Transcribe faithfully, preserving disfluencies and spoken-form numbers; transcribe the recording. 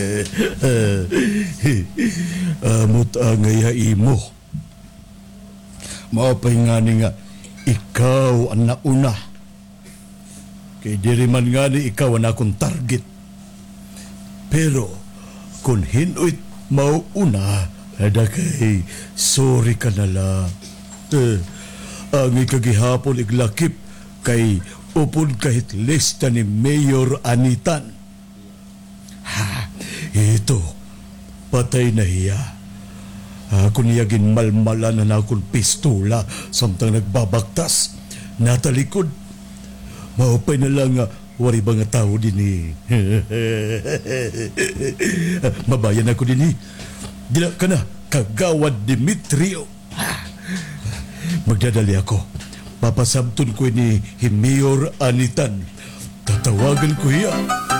Amot ang ngaya imo. Maapay nga ni nga, ikaw ang nauna. Kay diri man nga ni ikaw ang akong target. Pero, kung hino't mauuna, ada kay, sorry ka na lang. Eh, ang ikagihapon iglakip kay upod kahit lista ni Mayor Anitan. Ha, ito, patay na hiya. Ako niya ginmalmalan na akong pistola samtang nagbabaktas. Natalikod. Maupay na lang nga, wari ba nga tao din eh. Mabayan ako din eh. Dila ka na, kagawad Demetrio. Magdadali ako. Papasabton ko ni Mayor Anitan. Tatawagan ko hiya.